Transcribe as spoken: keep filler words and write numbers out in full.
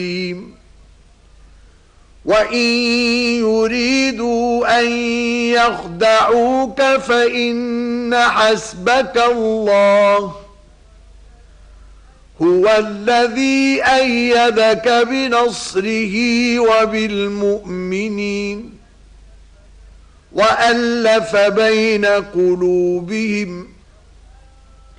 وَإِن يُرِيدُوا أَن يَخْدَعُوكَ فَإِنَّ حَسْبَكَ اللَّهُ هُوَ الَّذِي أَيَّدَكَ بِنَصْرِهِ وَبِالْمُؤْمِنِينَ وَأَلَّفَ بَيْنَ قُلُوبِهِمْ